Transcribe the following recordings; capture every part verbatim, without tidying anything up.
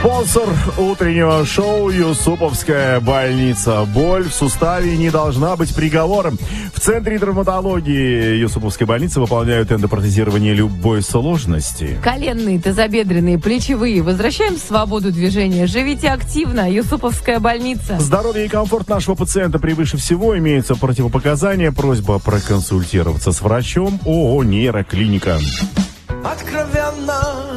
Спонсор утреннего шоу «Юсуповская больница». Боль в суставе не должна быть приговором. В Центре травматологии Юсуповской больницы выполняют эндопротезирование любой сложности. Коленные, тазобедренные, плечевые. Возвращаем свободу движения. Живите активно. Юсуповская больница. Здоровье и комфорт нашего пациента превыше всего. Имеются противопоказания. Просьба проконсультироваться с врачом. ООО «Нейроклиника». Откровенно,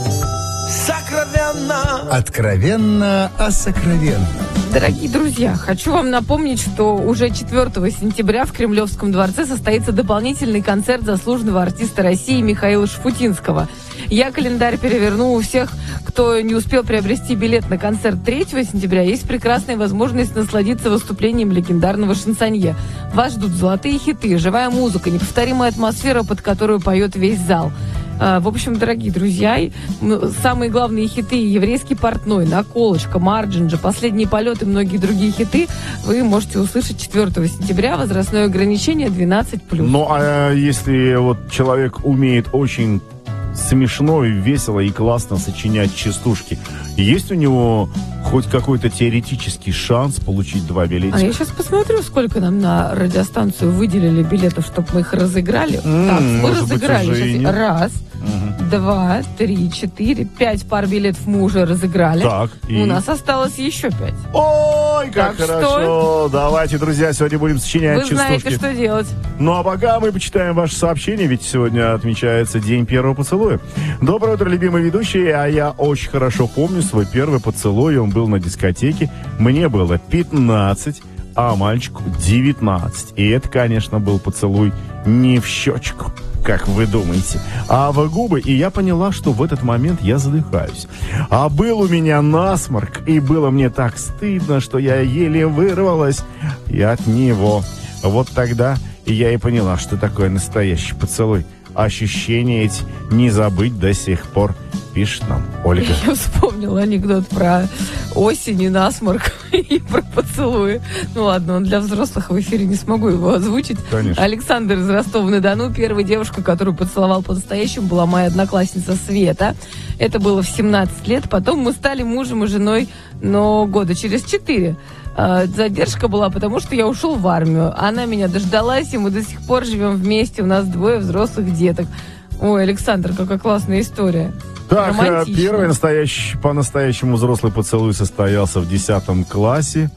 сокровенно. Откровенно о сокровенном. Дорогие друзья, хочу вам напомнить, что уже четвёртого сентября в Кремлевском дворце состоится дополнительный концерт заслуженного артиста России Михаила Шафутинского. Я календарь переверну. У всех, кто не успел приобрести билет на концерт третьего сентября, есть прекрасная возможность насладиться выступлением легендарного шансонье. Вас ждут золотые хиты, живая музыка, неповторимая атмосфера, под которую поет весь зал. В общем, дорогие друзья, самые главные хиты «Еврейский портной», «Наколочка», «Марджинджа», «Последний полет» и многие другие хиты вы можете услышать четвёртого сентября. Возрастное ограничение двенадцать плюс. Ну, а если вот человек умеет очень смешно, и весело и классно сочинять частушки, есть у него хоть какой-то теоретический шанс получить два билета? А я сейчас посмотрю, сколько нам на радиостанцию выделили билетов, чтобы мы их разыграли. М-м, так, мы может быть, разыграли уже и сейчас. нет. Раз, угу. два, три, четыре, пять пар билетов мы уже разыграли. Так, и... У нас осталось еще пять. Ой, как Так хорошо! что... Давайте, друзья, сегодня будем сочинять Вы частушки. знаете, что делать. Ну, а пока мы почитаем ваши сообщения, ведь сегодня отмечается День первого поцелуя. Доброе утро, любимые ведущие. А я очень хорошо помню свой первый поцелуй. Он был на дискотеке. Мне было пятнадцать, а мальчику девятнадцать. И это, конечно, был поцелуй не в щечку, как вы думаете, а в губы. И я поняла, что в этот момент я задыхаюсь. А был у меня насморк, и было мне так стыдно, что я еле вырвалась и от него. Вот тогда я и поняла, что такое настоящий поцелуй. Ощущения эти не забыть до сих пор, пишет нам Ольга. Я вспомнила анекдот про осень и насморк и про поцелуи. Ну ладно, он для взрослых, в эфире не смогу его озвучить. Конечно. Александр из Ростова-на-Дону. Первая девушка, которую поцеловал по-настоящему, была моя одноклассница Света. Это было в семнадцать лет. Потом мы стали мужем и женой, но года через четыре. Задержка была, потому что я ушел в армию. Она меня дождалась, и мы до сих пор живем вместе. У нас двое взрослых деток. Ой, Александр, какая классная история. Так, Романтично. первый настоящий, по-настоящему взрослый поцелуй состоялся в десятом классе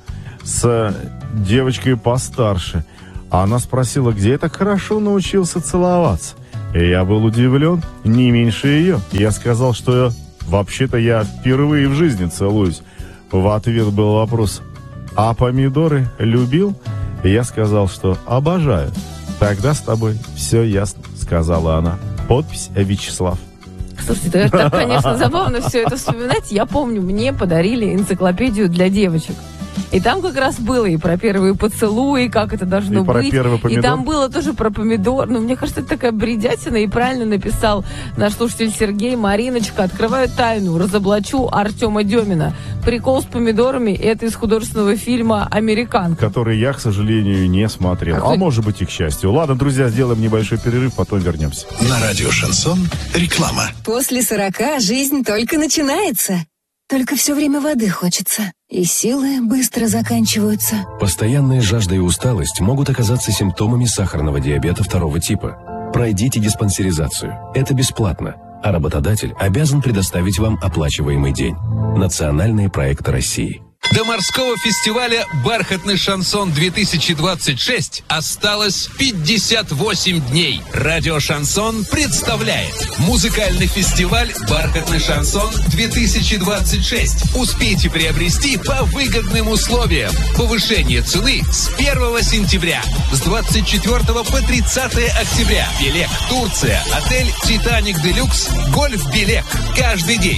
с девочкой постарше. Она спросила, где я так хорошо научился целоваться. И я был удивлен, не меньше ее. Я сказал, что вообще-то я впервые в жизни целуюсь. В ответ был вопрос: а помидоры любил? И я сказал, что обожаю. Тогда с тобой все ясно, сказала она. Подпись Вячеслав. Слушайте, это так, конечно, забавно все это вспоминать. Я помню, мне подарили энциклопедию для девочек. И там как раз было и про первые поцелуи, как это должно и про быть. первый помидор. И там было тоже про помидор. Но мне кажется, это такая бредятина. И правильно написал наш слушатель Сергей. Мариночка, открываю тайну, разоблачу Артема Демина. Прикол с помидорами — это из художественного фильма «Американка», который я, к сожалению, не смотрел. А, а вы... может быть, и к счастью. Ладно, друзья, сделаем небольшой перерыв, потом вернемся. На радио «Шансон» реклама. После сорока жизнь только начинается. Только все время воды хочется. И силы быстро заканчиваются. Постоянная жажда и усталость могут оказаться симптомами сахарного диабета второго типа. Пройдите диспансеризацию. Это бесплатно. А работодатель обязан предоставить вам оплачиваемый день. Национальные проекты России. До морского фестиваля «Бархатный шансон-две тысячи двадцать шесть» осталось пятьдесят восемь дней. Радио «Шансон» представляет музыкальный фестиваль «Бархатный шансон-две тысячи двадцать шесть». Успейте приобрести по выгодным условиям. Повышение цены с первого сентября. С двадцать четвёртого по тридцатое октября. Белек, Турция, отель «Титаник Делюкс», гольф «Белек». Каждый день